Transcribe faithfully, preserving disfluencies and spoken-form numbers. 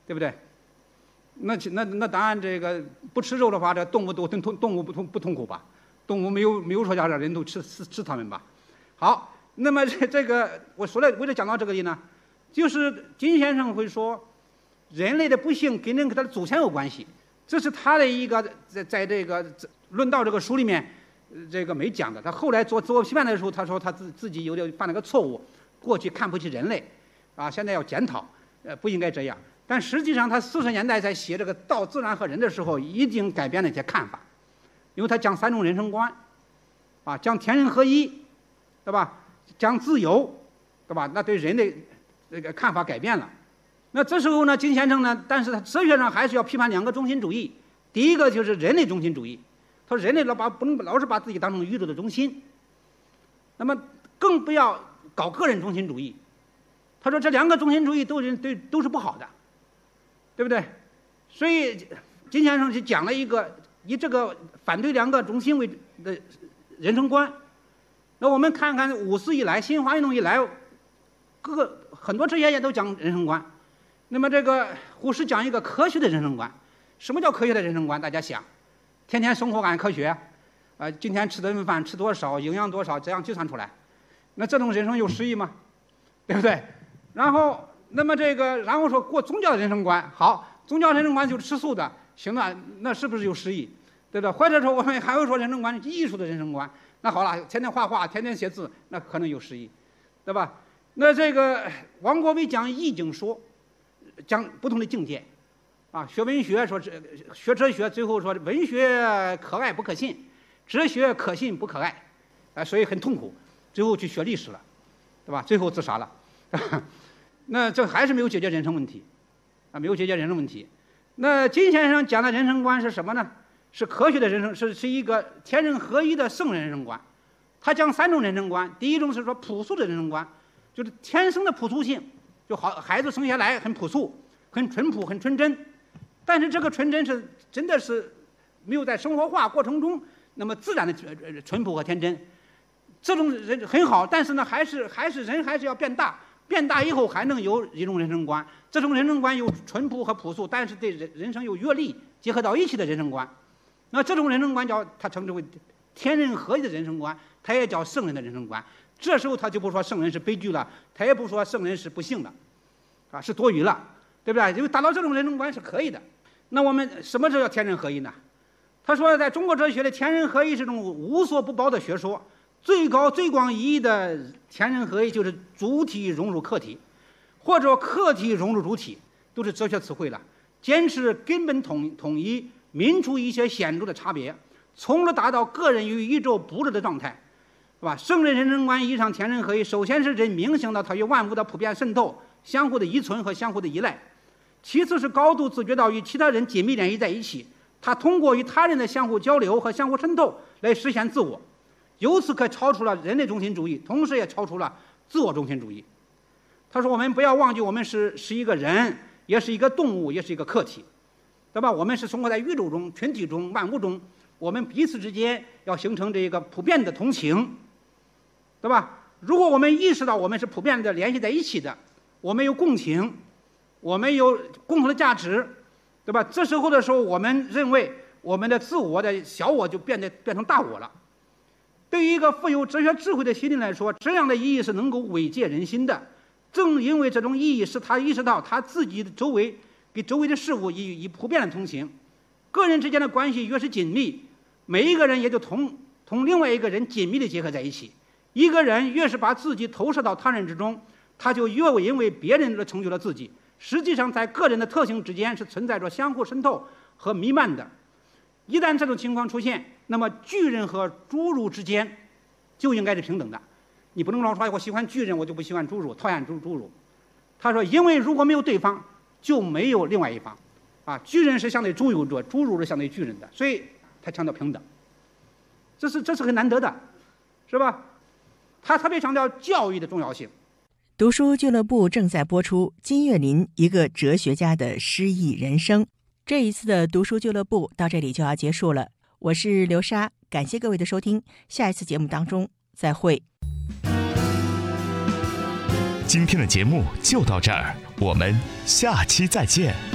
对不对？那那那当然，这个不吃肉的话，这动物都动动物不痛不痛苦吧？动物没有没有说要让人都吃吃吃它们吧？好，那么这这个我说了，为了讲到这个里呢，就是金先生会说，人类的不幸跟人跟他的祖先有关系，这是他的一个在在这个论道这个书里面，这个没讲的。他后来做自我批判的时候，他说他自自己有点犯了个错误，过去看不起人类，啊，现在要检讨，呃，不应该这样。但实际上，他四十年代在写这个《道、自然和人》的时候，已经改变了一些看法，因为他讲三种人生观，啊，讲天人合一，对吧？讲自由，对吧？那对人的这个看法改变了。那这时候呢，金先生呢，但是他哲学上还是要批判两个中心主义。第一个就是人类中心主义，他说人类老把不能老是把自己当成宇宙的中心，那么更不要搞个人中心主义。他说这两个中心主义都是对都是不好的。对不对？所以金先生就讲了一个以这个反对两个中心为的人生观。那我们看看五四以来，新华运动以来，各个很多哲学家都讲人生观。那么这个胡适讲一个科学的人生观。什么叫科学的人生观？大家想，天天生活按科学，呃，今天吃顿饭吃多少，营养多少，这样计算出来，那这种人生有诗意吗？对不对？然后。那么这个，然后说过宗教的人生观，好，宗教人生观就是吃素的，行了，那是不是有诗意？对不对？或者说我们还会说人生观是艺术的人生观，那好了，天天画画，天天写字，那可能有诗意，对吧？那这个王国维讲意境说，讲不同的境界，啊，学文学说这学哲学，最后说文学可爱不可信，哲学可信不可爱，啊，所以很痛苦，最后去学历史了，对吧？最后自杀了。那这还是没有解决人生问题，啊，没有解决人生问题。那金先生讲的人生观是什么呢？是科学的人生，是是一个天人合一的圣人生观。他讲三种人生观，第一种是说朴素的人生观，就是天生的朴素性，就好孩子生下来很朴素、很淳朴、很纯真，但是这个纯真是真的是没有在生活化过程中那么自然的淳朴和天真。这种人很好，但是呢，还是还是人还是要变大。变大以后还能有一种人生观，这种人生观有淳朴和朴素，但是对人人生有阅历结合到一起的人生观。那这种人生观叫他称之为天人合一的人生观，他也叫圣人的人生观。这时候他就不说圣人是悲剧了，他也不说圣人是不幸的，啊，是多余了，对不对？因为达到这种人生观是可以的。那我们什么时候叫天人合一呢？他说，在中国哲学的天人合一是种无所不包的学说。最高最广意义的天人合一就是主体融入客体，或者客体融入主体，都是哲学词汇了。坚持根本统统一，泯除一些显著的差别，从而达到个人与宇宙不二的状态，是吧？圣人人生观意义上天人合一，首先是人明醒到它与万物的普遍渗透、相互的依存和相互的依赖；其次是高度自觉到与其他人紧密联系在一起，他通过与他人的相互交流和相互渗透来实现自我。由此可超出了人类中心主义，同时也超出了自我中心主义。他说，我们不要忘记，我们是是一个人，也是一个动物，也是一个客体，对吧？我们是生活在宇宙中、群体中、万物中，我们彼此之间要形成这个普遍的同情，对吧？如果我们意识到我们是普遍的联系在一起的，我们有共情，我们有共同的价值，对吧？这时候的时候，我们认为我们的自我的小我就变得变成大我了。对于一个富有哲学智慧的心灵来说，这样的意义是能够慰藉人心的。正因为这种意义，使他意识到他自己的周围给周围的事物以以普遍的同情。个人之间的关系越是紧密，每一个人也就同同另外一个人紧密地结合在一起。一个人越是把自己投射到他人之中，他就越会因为别人而成就了自己。实际上，在个人的特性之间是存在着相互渗透和弥漫的。一旦这种情况出现，那么巨人和侏儒之间就应该是平等的。你不能老说我喜欢巨人，我就不喜欢侏儒，讨厌侏侏儒。他说，因为如果没有对方，就没有另外一方。啊，巨人是相对侏儒者，侏儒是相对巨人的，所以他强调平等。这是这是很难得的，是吧？他特别强调教育的重要性。 读书俱乐部正在播出金岳霖一个哲学家的诗意人生。这一次的读书俱乐部到这里就要结束了，我是刘莎，感谢各位的收听，下一次节目当中再会。 今天的节目就到这儿，我们下期再见。